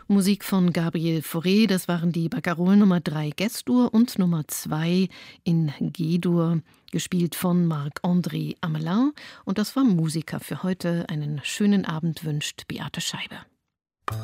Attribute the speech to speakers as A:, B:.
A: Musik von Gabriel Fauré, das waren die Barcarolle Nummer 3 Gästur und Nummer 2 in G-Dur, gespielt von Marc-André Amelin. Und das war Musiker für heute. Einen schönen Abend wünscht Beate Scheibe.